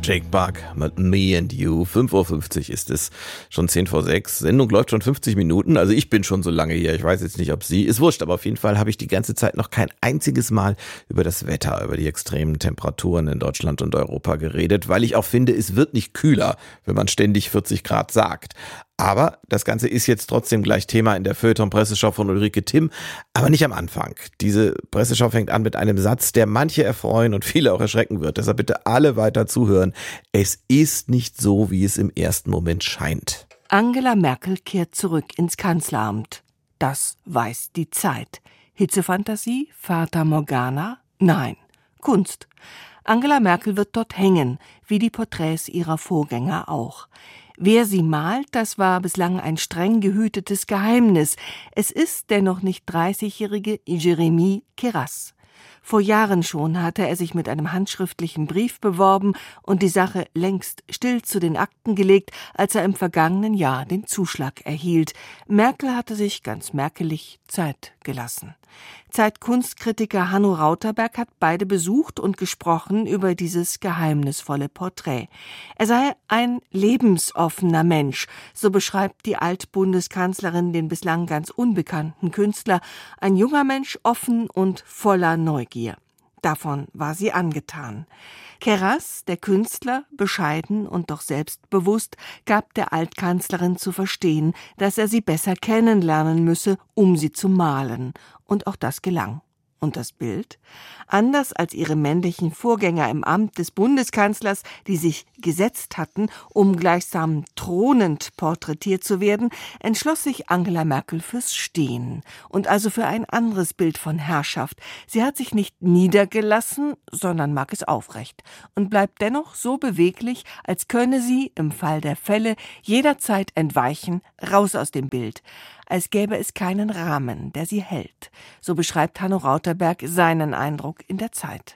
Jake Buck mit Me and You. 5:50 Uhr ist es, schon 5:10. Sendung läuft schon 50 Minuten, also ich bin schon so lange hier. Ich weiß jetzt nicht, ob Sie, ist wurscht, aber auf jeden Fall habe ich die ganze Zeit noch kein einziges Mal über das Wetter, über die extremen Temperaturen in Deutschland und Europa geredet, weil ich auch finde, es wird nicht kühler, wenn man ständig 40 Grad sagt. Aber das Ganze ist jetzt trotzdem gleich Thema in der Feuilleton-Presseschau von Ulrike Timm, aber nicht am Anfang. Diese Presseschau fängt an mit einem Satz, der manche erfreuen und viele auch erschrecken wird. Deshalb bitte alle weiter zuhören. Es ist nicht so, wie es im ersten Moment scheint. Angela Merkel kehrt zurück ins Kanzleramt. Das weiß die Zeit. Hitzefantasie? Fata Morgana? Nein, Kunst. Angela Merkel wird dort hängen, wie die Porträts ihrer Vorgänger auch. Wer sie malt, das war bislang ein streng gehütetes Geheimnis. Es ist der noch nicht 30-jährige Jérémy Queyras. Vor Jahren schon hatte er sich mit einem handschriftlichen Brief beworben und die Sache längst still zu den Akten gelegt, als er im vergangenen Jahr den Zuschlag erhielt. Merkel hatte sich ganz merkelig Zeit gelassen. Zeitkunstkritiker Hanno Rauterberg hat beide besucht und gesprochen über dieses geheimnisvolle Porträt. Er sei ein lebensoffener Mensch, so beschreibt die Altbundeskanzlerin den bislang ganz unbekannten Künstler, ein junger Mensch, offen und voller Neugier. Davon war sie angetan. Queyras, der Künstler, bescheiden und doch selbstbewusst, gab der Altkanzlerin zu verstehen, dass er sie besser kennenlernen müsse, um sie zu malen. Und auch das gelang. Und das Bild? Anders als ihre männlichen Vorgänger im Amt des Bundeskanzlers, die sich gesetzt hatten, um gleichsam thronend porträtiert zu werden, entschloss sich Angela Merkel fürs Stehen und also für ein anderes Bild von Herrschaft. Sie hat sich nicht niedergelassen, sondern mag es aufrecht und bleibt dennoch so beweglich, als könne sie im Fall der Fälle jederzeit entweichen, raus aus dem Bild, als gäbe es keinen Rahmen, der sie hält. So beschreibt Hanno Rauterberg seinen Eindruck in der Zeit.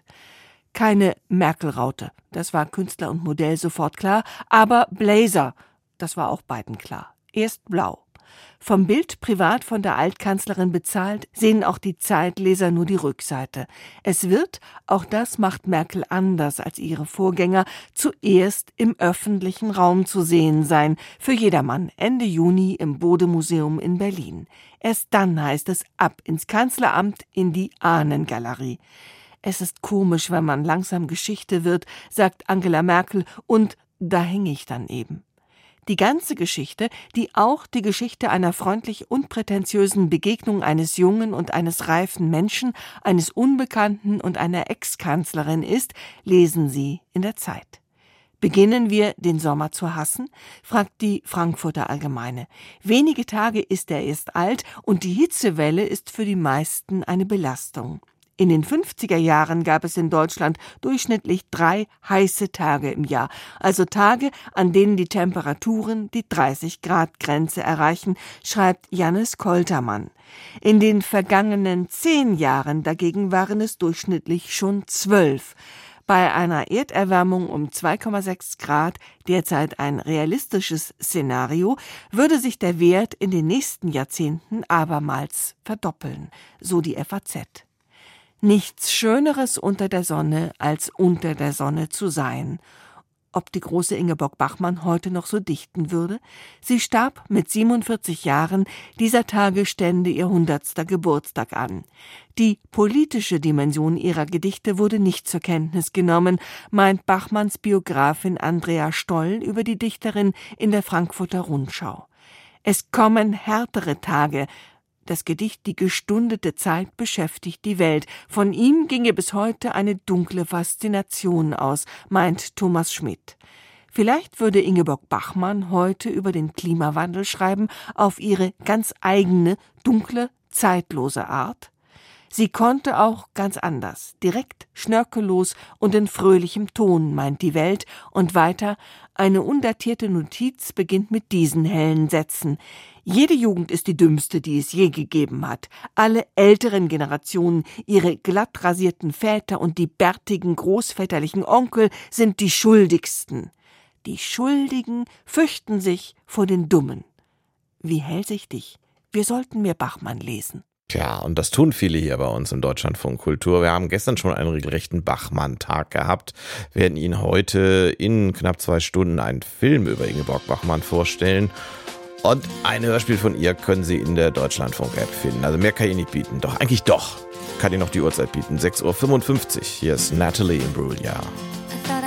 Keine Merkel-Raute, das war Künstler und Modell sofort klar, aber Blazer, das war auch beiden klar. Erst blau. Vom Bild privat von der Altkanzlerin bezahlt, sehen auch die Zeitleser nur die Rückseite. Es wird, auch das macht Merkel anders als ihre Vorgänger, zuerst im öffentlichen Raum zu sehen sein, für jedermann, Ende Juni im Bode-Museum in Berlin. Erst dann heißt es ab ins Kanzleramt, in die Ahnengalerie. Es ist komisch, wenn man langsam Geschichte wird, sagt Angela Merkel, und da hänge ich dann eben. Die ganze Geschichte, die auch die Geschichte einer freundlich unprätentiösen Begegnung eines jungen und eines reifen Menschen, eines Unbekannten und einer Ex-Kanzlerin ist, lesen Sie in der Zeit. Beginnen wir, den Sommer zu hassen? Fragt die Frankfurter Allgemeine. Wenige Tage ist er erst alt und die Hitzewelle ist für die meisten eine Belastung. In den 50er Jahren gab es in Deutschland durchschnittlich 3 heiße Tage im Jahr, also Tage, an denen die Temperaturen die 30-Grad-Grenze erreichen, schreibt Jannis Koltermann. In den vergangenen 10 Jahren dagegen waren es durchschnittlich schon 12. Bei einer Erderwärmung um 2,6 Grad, derzeit ein realistisches Szenario, würde sich der Wert in den nächsten Jahrzehnten abermals verdoppeln, so die FAZ. Nichts Schöneres unter der Sonne, als unter der Sonne zu sein. Ob die große Ingeborg Bachmann heute noch so dichten würde? Sie starb mit 47 Jahren, dieser Tage stände ihr 100. Geburtstag an. Die politische Dimension ihrer Gedichte wurde nicht zur Kenntnis genommen, meint Bachmanns Biografin Andrea Stoll über die Dichterin in der Frankfurter Rundschau. Es kommen härtere Tage. Das Gedicht »Die gestundete Zeit« beschäftigt die Welt. Von ihm ginge bis heute eine dunkle Faszination aus, meint Thomas Schmidt. Vielleicht würde Ingeborg Bachmann heute über den Klimawandel schreiben, auf ihre ganz eigene, dunkle, zeitlose Art. Sie konnte auch ganz anders, direkt, schnörkellos und in fröhlichem Ton, meint die Welt. Und weiter, eine undatierte Notiz beginnt mit diesen hellen Sätzen. Jede Jugend ist die dümmste, die es je gegeben hat. Alle älteren Generationen, ihre glatt rasierten Väter und die bärtigen großväterlichen Onkel sind die Schuldigsten. Die Schuldigen fürchten sich vor den Dummen. Wie hellsichtig. Wir sollten mehr Bachmann lesen. Tja, und das tun viele hier bei uns im Deutschlandfunk Kultur. Wir haben gestern schon einen regelrechten Bachmann-Tag gehabt, werden Ihnen heute in knapp 2 Stunden einen Film über Ingeborg Bachmann vorstellen. Und ein Hörspiel von ihr können Sie in der Deutschlandfunk-App finden. Also mehr kann ich nicht bieten. Doch, eigentlich doch. Kann Ihnen noch die Uhrzeit bieten. 6:55 Uhr. Hier ist Natalie Imbruglia.